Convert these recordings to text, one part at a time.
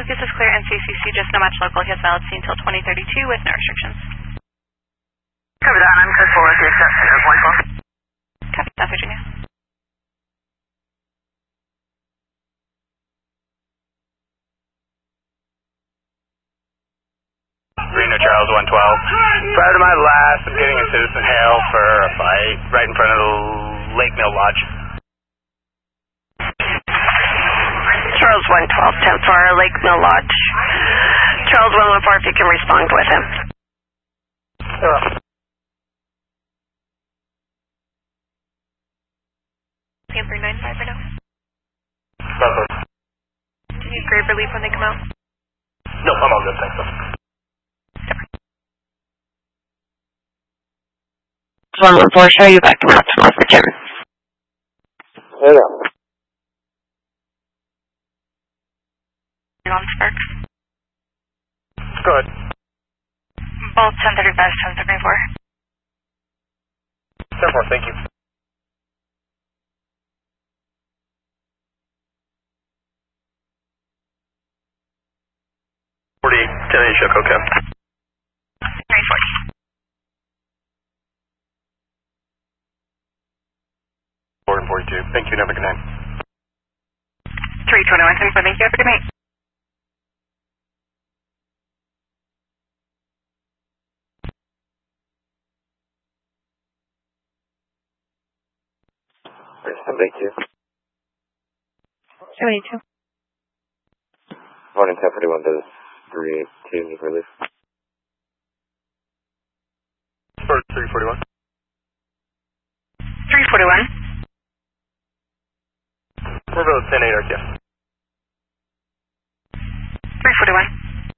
Focus is clear, NCCC, just no match local. He has valid C until 2032 with no restrictions. Copy that, I'm good for the exception of 112. Copy that, Virginia. Reno Charles 112. Prior to my last, I'm getting a citizen hail for a fight right in front of the Lake Mill Lodge. Charles 112, 10 for Lake Mill Lodge. Charles 114, if you can respond with him. Team 395 right now. Perfect. Do you need grave relief when they come out? No, I'm all good, thanks. 114, show you back to Maxwell for Jim. Hello. On Sparks. Go ahead. Both 1035, 1034. 10-4, thank you. Shook, okay. 340. 4 and 42. Thank you, have a good night. 321, 10 thank you, have a good night. Thank you. 72. 1 and 1041 does 382 need relief. 341. 341. We're both 10-8 RTF. 341.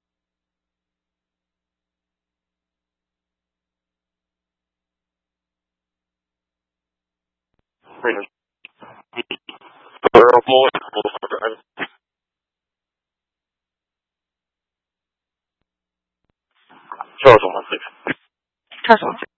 Charles 116. Charles 116.